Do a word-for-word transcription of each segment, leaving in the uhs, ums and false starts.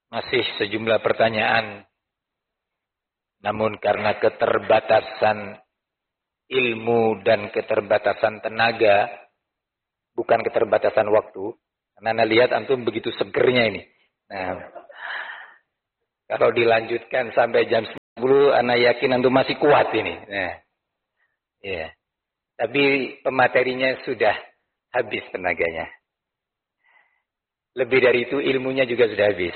Masih sejumlah pertanyaan. Namun karena keterbatasan ilmu dan keterbatasan tenaga, bukan keterbatasan waktu. Karena Anda lihat antum begitu segernya ini. Nah, kalau dilanjutkan sampai jam sepuluh, Anda yakin antum masih kuat ini. Nah, ya. Tapi pematerinya sudah habis tenaganya. Lebih dari itu ilmunya juga sudah habis.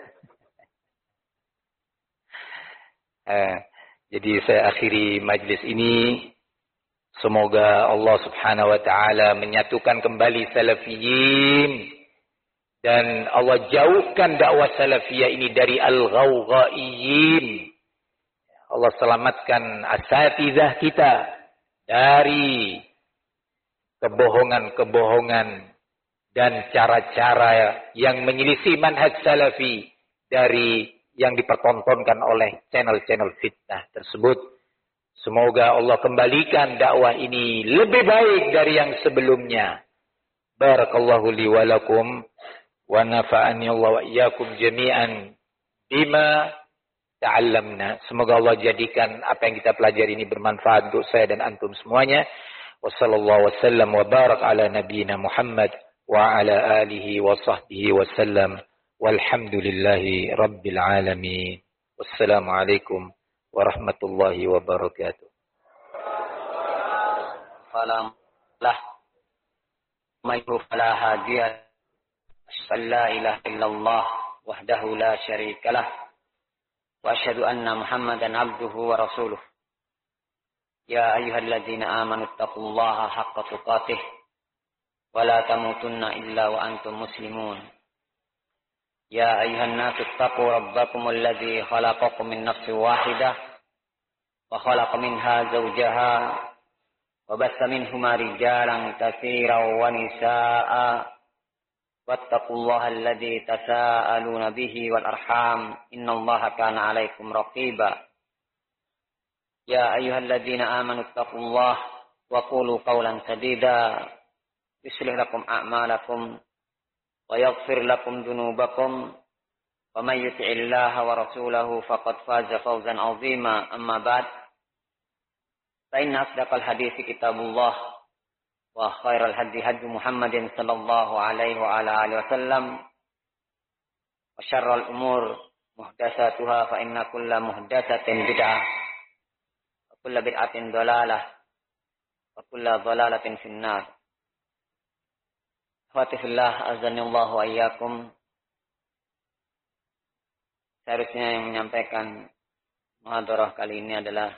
Uh, jadi saya akhiri majlis ini. Semoga Allah subhanahu wa ta'ala menyatukan kembali salafiyin. Dan Allah jauhkan dakwah salafiyah ini dari al-ghawghaiyin. Allah selamatkan asatidzah kita dari kebohongan-kebohongan dan cara-cara yang menyelisih manhaj salafi dari yang dipertontonkan oleh channel-channel fitnah tersebut. Semoga Allah kembalikan dakwah ini lebih baik dari yang sebelumnya. Barakallahu li wa lakum wa nafa'ani Allah wa iyyakum jami'an bima ta'allamna. Semoga Allah jadikan apa yang kita pelajari ini bermanfaat untuk saya dan antum semuanya. Wassallallahu wasallam wa barak ala nabiyyina Muhammad wa ala alihi wa sahbihi wasallam. Walhamdulillahi rabbil alamin. Wassalamualaikum warahmatullahi wabarakatuh. Falam lah mayru fala hadiya la ilaha illallah wahdahu la syarikalah wa asyhadu anna Muhammadan abduhu wa rasuluh. Ya ayyuhalladzina amanu taqullaha haqqa tuqatih wa la tamutunna illa wa antum muslimun. Ya ayyuhan nasu taqu rabbakumul ladzi khalaqakum min nafsin wahidah wa khalaqa minha zawjaha wa bassa minhuma rijalan katsiran wa nisaa'a wattaqullaha alladzi tasaaluna bihi wal arham innallaha kana 'alaikum raqiba. Ya ayyuhalladzina amanu taqullaha wa qulu qawlan sadida yuslih lakum a'malakum wa yaghfir lakum dhunubakum wa may yuti'illaha wa rasulahu faqad faza fawzan 'azima. Amma ba'd, fa inna asdaqal hadithi kitabullah wa khairal hadi hadi Muhammadin sallallahu alaihi wa ala alihi wasallam wa syarrul umur muhdatsatuha fa inna kulla muhdatsatin bid'ah wa kulla bid'atin dhalalah wa kulla dhalalatin finnar. Fatihillah azanillahu wa iyyakum. Seharusnya yang menyampaikan muhadarah kali ini adalah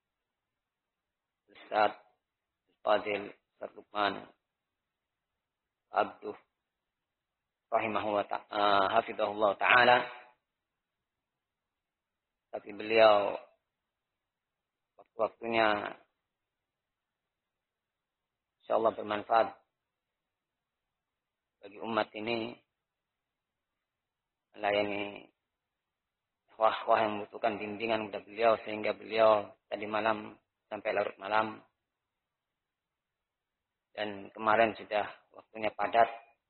Ustaz Fadil Lukman Abduh rahimahu wa ta'ala, hafizahullah ta'ala. Tapi beliau waktu-waktunya insyaallah bermanfaat bagi umat ini, melayani wah-wah yang membutuhkan bimbingan kepada beliau, sehingga beliau tadi malam sampai larut malam, dan kemarin sudah waktunya padat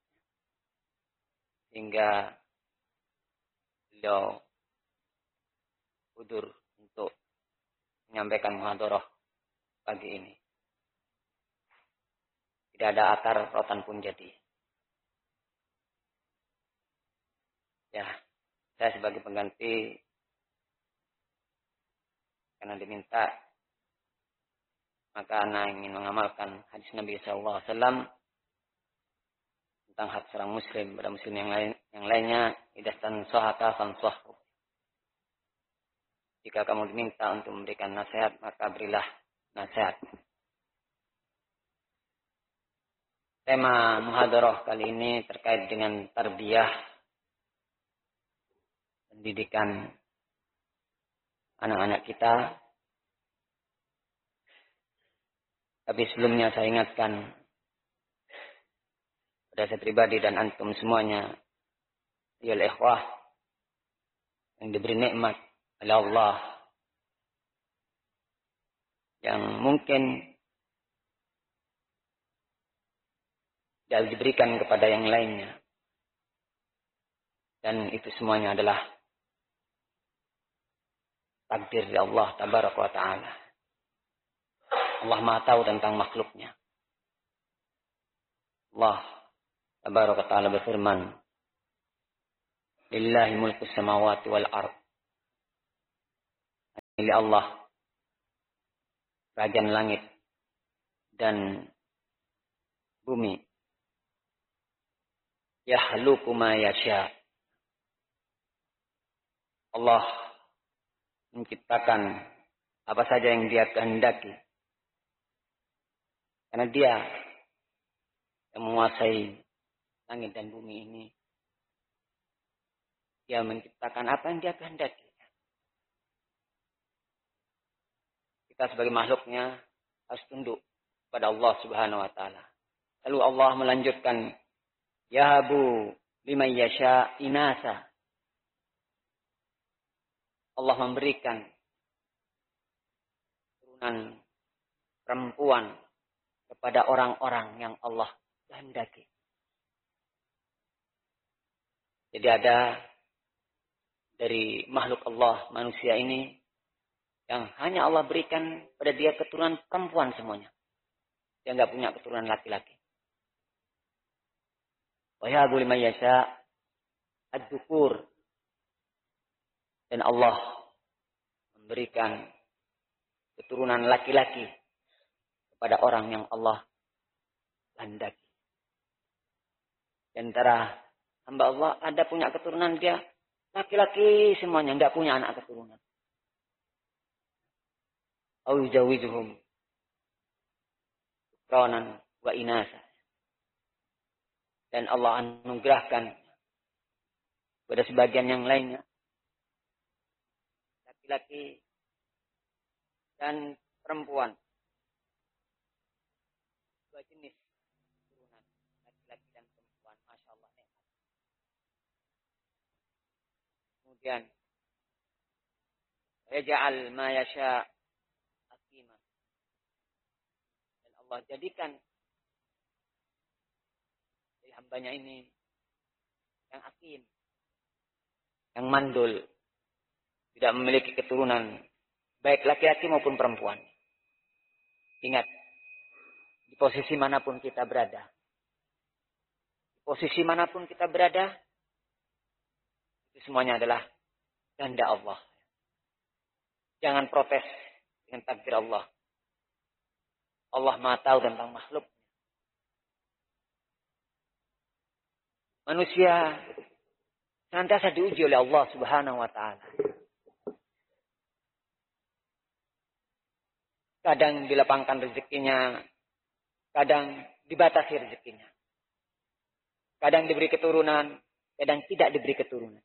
sehingga beliau udur untuk menyampaikan muhadarah pagi ini. Tidak ada akar rotan pun jadi. Ya, saya sebagai pengganti karena diminta, maka ana ingin mengamalkan hadis Nabi sallallahu alaihi wasallam tentang hak seorang muslim pada muslim yang lain, yang lainnya, idastan sahaka fansahhu. Jika kamu diminta untuk memberikan nasihat, maka berilah nasihat. Tema muhadarah kali ini terkait dengan tarbiyah, pendidikan anak-anak kita. Tapi sebelumnya saya ingatkan pada saya pribadi dan antum semuanya, ya ikhwah, yang diberi nikmat oleh Allah, yang mungkin tidak diberikan kepada yang lainnya. Dan itu semuanya adalah takdir dari Allah Tabaraka wa Ta'ala. Allah Maha tahu tentang makhluknya. Allah Tabaraka wa Ta'ala berfirman, Lillahi mulku samawati wal ard. Milik Allah kerajaan langit dan bumi. Yahluku ma yasha. Allah menciptakan apa saja yang dia kehendaki. Karena dia yang menguasai langit dan bumi ini. Dia menciptakan apa yang dia kehendaki. Kita sebagai makhluknya harus tunduk pada Allah Subhanahu wa Ta'ala. Lalu Allah melanjutkan, Yahabu liman yasha inasa. Allah memberikan turunan perempuan kepada orang-orang yang Allah kehendaki. Jadi ada dari makhluk Allah, manusia ini, yang hanya Allah berikan pada dia keturunan perempuan semuanya. Dia nggak punya keturunan laki-laki. Wa yahabu liman yasha ad-dukur. Dan Allah memberikan keturunan laki-laki kepada orang yang Allah kehendaki. Di antara hamba Allah ada punya keturunan dia laki-laki semuanya, enggak punya anak keturunan. Au yujawizuhum ranan wa inasa. Dan Allah anugerahkan kepada sebagian yang lainnya laki-laki dan perempuan. Dua jenis keturunan, laki-laki dan perempuan. Masya Allah. Kemudian, Yaja'al ma yasha aqima. Dan Allah jadikan dari hambanya ini yang akim, yang mandul, tidak memiliki keturunan, baik laki-laki maupun perempuan. Ingat, di posisi manapun kita berada, di posisi manapun kita berada, itu semuanya adalah kehendak Allah. Jangan protes dengan takdir Allah. Allah Maha tahu tentang makhluk. Manusia senantiasa diuji oleh Allah Subhanahu wa Ta'ala. Kadang dilapangkan rezekinya, kadang dibatasi rezekinya. Kadang diberi keturunan, kadang tidak diberi keturunan.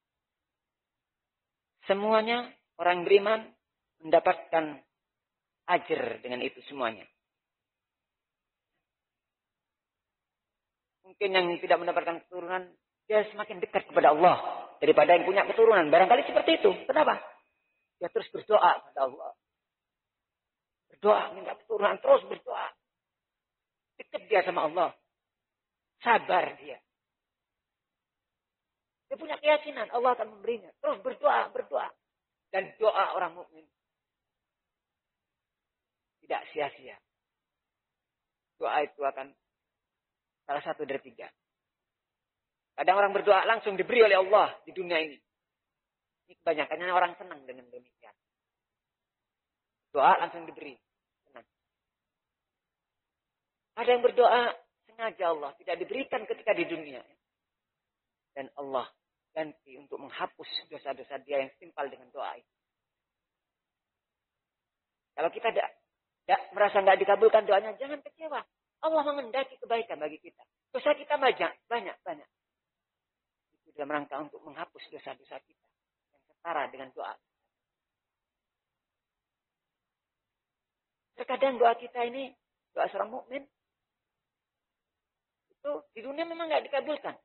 Semuanya orang beriman mendapatkan ajar dengan itu semuanya. Mungkin yang tidak mendapatkan keturunan, dia semakin dekat kepada Allah daripada yang punya keturunan. Barangkali seperti itu. Kenapa? Dia terus berdoa kepada Allah. Berdoa, minta keturunan, terus berdoa. Dekat dia sama Allah. Sabar dia. Dia punya keyakinan Allah akan memberinya. Terus berdoa, berdoa. Dan doa orang mukmin tidak sia-sia. Doa itu akan salah satu dari tiga. Kadang orang berdoa langsung diberi oleh Allah di dunia ini. Ini kebanyakannya orang senang dengan demikian. Doa langsung diberi. Senang. Ada yang berdoa sengaja Allah tidak diberikan ketika di dunia. Dan Allah ganti untuk menghapus dosa-dosa dia yang setimpal dengan doa itu. Kalau kita tidak, tidak merasa tidak dikabulkan doanya, jangan kecewa. Allah mengendaki kebaikan bagi kita. Dosa kita banyak, banyak, banyak. Itu dalam rangka untuk menghapus dosa-dosa kita yang setara dengan doa. Terkadang doa kita ini, doa seorang mukmin, itu di dunia memang tidak dikabulkan.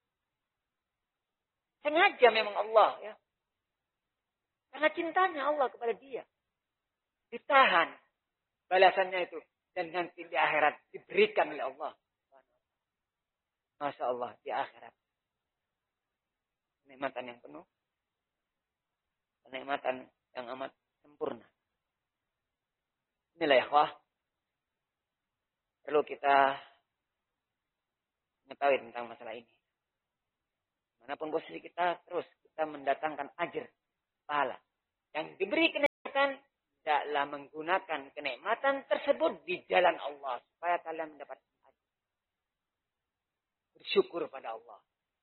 Sengaja memang Allah, ya. Karena cintanya Allah kepada dia. Ditahan balasannya itu. Dan nanti di akhirat diberikan oleh Allah. Masya Allah, di akhirat. kenikmatan yang penuh, kenikmatan yang amat sempurna. Inilah ya ikhwah, perlu kita mengetahui tentang masalah ini. Manapun posisi kita, terus kita mendatangkan ajr, pahala. Yang diberi kenikmatan, tidaklah menggunakan kenikmatan tersebut di jalan Allah. Supaya kalian mendapat ajr. Bersyukur pada Allah.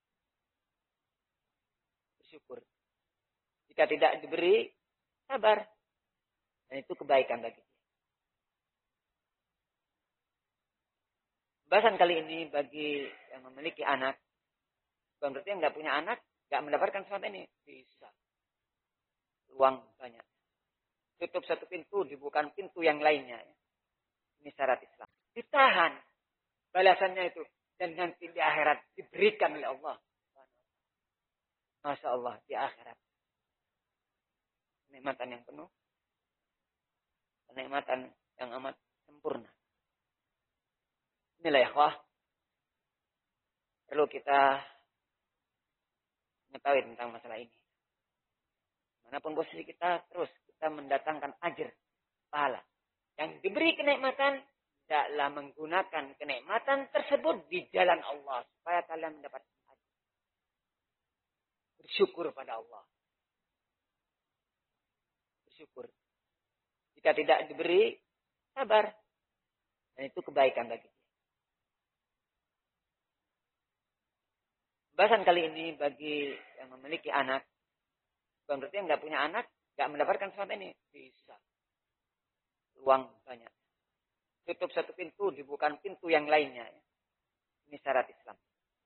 Bersyukur. Jika tidak diberi, sabar. Dan itu kebaikan bagi dia. Bahasan kali ini bagi yang memiliki anak. Bukan berarti yang nggak punya anak, nggak mendapatkan sesuatu ini. Bisa. Uang banyak. Tutup satu pintu, dibuka pintu yang lainnya. Ini syarat Islam. Ditahan balasannya itu. Dan nanti di akhirat diberikan oleh Allah. Masya Allah, di akhirat. Kenikmatan yang penuh. Kenikmatan yang amat sempurna. Inilah ya ikhwah. Perlu kita mengetahui tentang masalah ini. Manapun posisi kita, terus kita mendatangkan ajr, pahala. Yang diberi kenikmatan, tidaklah menggunakan kenikmatan tersebut di jalan Allah. Supaya kalian mendapat ajr. Bersyukur pada Allah. Bersyukur. Jika tidak diberi, sabar. Dan itu kebaikan bagi dia. Bahasan kali ini bagi yang memiliki anak. Bukan berarti yang nggak punya anak, nggak mendapatkan sesuatu ini. Bisa. Uang banyak. Tutup satu pintu, dibuka pintu yang lainnya. Ini syarat Islam.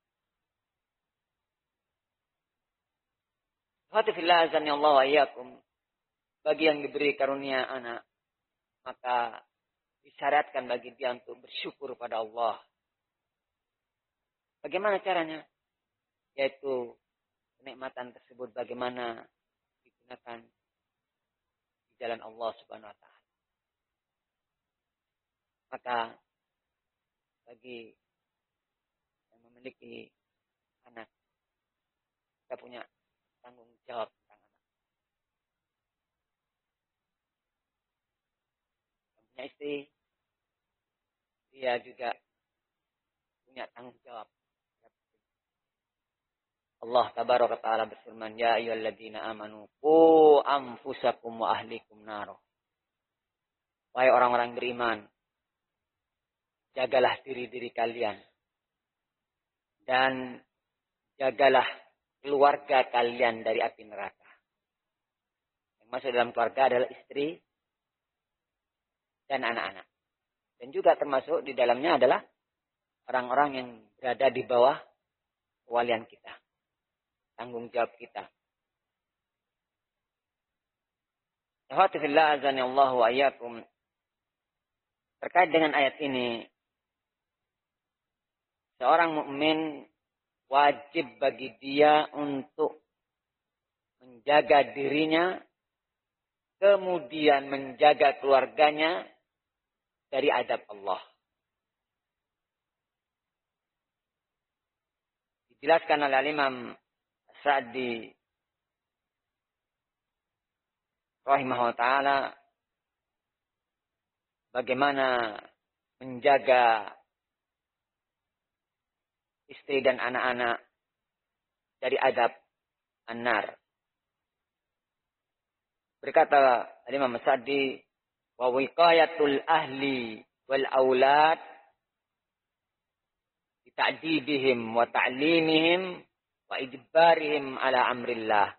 Hatifillah azani Allah wa iyyakum. Bagi yang diberi karunia anak, maka disyaratkan bagi dia untuk bersyukur pada Allah. Bagaimana caranya? Yaitu kenikmatan tersebut bagaimana digunakan di jalan Allah Subhanahu wa taala. Maka bagi yang memiliki anak, kita punya tanggung jawab tentang anak. Yang punya istri, dia juga punya tanggung jawab. Allah tabaraka ta'ala berfirman, ya ayyuhalladzina amanu qu anfusakum wa ahlikum naro. Wahai orang-orang beriman, jagalah diri-diri kalian dan jagalah keluarga kalian dari api neraka. Yang masuk dalam keluarga adalah istri dan anak-anak. Dan juga termasuk di dalamnya adalah orang-orang yang berada di bawah kewalian kita. Tanggung jawab kita. Alhamdulillah azani Allah wa iyyakum. Terkait dengan ayat ini, seorang mukmin wajib bagi dia untuk menjaga dirinya, kemudian menjaga keluarganya dari azab Allah. Dijelaskan oleh Imam Sa'di rahimahullah ta'ala bagaimana menjaga istri dan anak-anak dari azab an-nar. Berkata Imam Sa'di, wa wiqayatul ahli wal aulad bi ta'dibihim wa ta'limihim wa ijbarihim ala amrillah.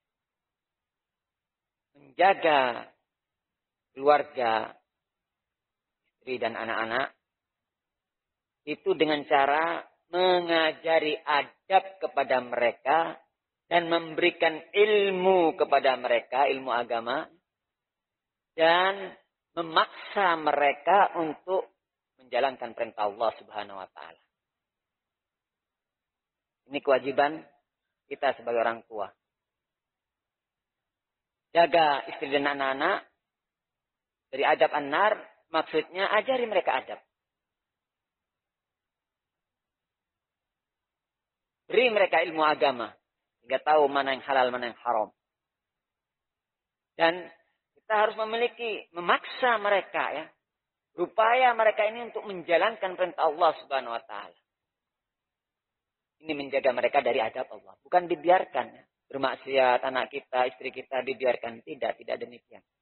Menjaga keluarga, istri dan anak-anak itu dengan cara mengajari adab kepada mereka dan memberikan ilmu kepada mereka, ilmu agama, dan memaksa mereka untuk menjalankan perintah Allah Subhanahu wa taala. Ini kewajiban kita sebagai orang tua. Jaga istri dan anak-anak dari adab an-nar, maksudnya ajari mereka adab. Beri mereka ilmu agama. Sehingga tahu mana yang halal, mana yang haram. Dan kita harus memiliki, memaksa mereka ya. Berupaya mereka ini untuk menjalankan perintah Allah Subhanahu wa taala. Ini menjaga mereka dari adab Allah. Bukan dibiarkan ya. Bermaksiat anak kita, istri kita dibiarkan. Tidak, tidak demikian.